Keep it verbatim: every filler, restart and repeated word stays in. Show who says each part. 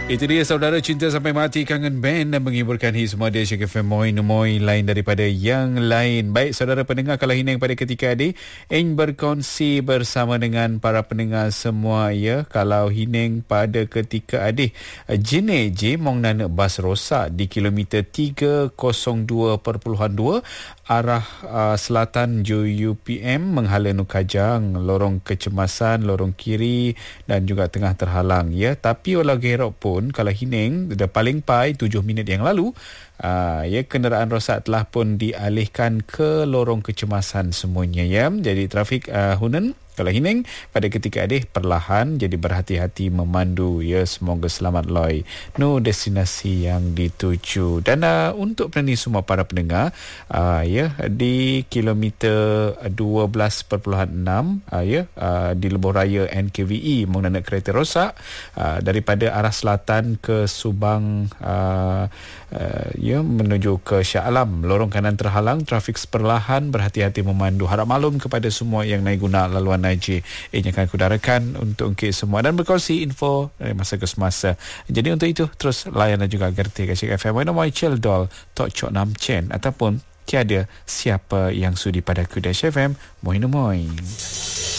Speaker 1: Itu dia saudara, cinta sampai mati, kangen band dan menghiburkan hit semua dia Shake F M Moi Moi lain daripada yang lain. Baik saudara pendengar, kalau hining pada ketika adik ingin berkongsi bersama dengan para pendengar semua ya. Kalau hining pada ketika adik jenis je mong nana bas rosak di kilometer tiga kosong dua perpuluhan dua arah uh, selatan J U P M menghala Nukajang, lorong kecemasan, lorong kiri dan juga tengah terhalang ya. Tapi walau gerok pun kalau hining dah paling pai tujuh minit yang lalu uh, ya, kenderaan rosak telah pun dialihkan ke lorong kecemasan semuanya ya. Jadi trafik uh, Hunan kalau hining pada ketika adih perlahan, jadi berhati-hati memandu ya. Semoga selamat loy no destinasi yang dituju. Dan uh, untuk pening semua para pendengar uh, ya di kilometer dua belas perpuluhan enam uh, ya uh, di lebuh raya N K V E mengenai kereta rosak uh, daripada arah selatan ke Subang uh, uh, ya menuju ke Shah Alam, lorong kanan terhalang, trafik perlahan, berhati-hati memandu. Harap maklum kepada semua yang naik guna laluan Najib. Ini akan kudarakan untuk ungkit semua dan berkongsi info dari masa ke semasa. Jadi untuk itu terus layan dan juga gerti ke Shake F M. Nama Chel Dol Tok Chok Nam Chen ataupun tiada siapa yang sudi pada Kuda F M. Moi moi.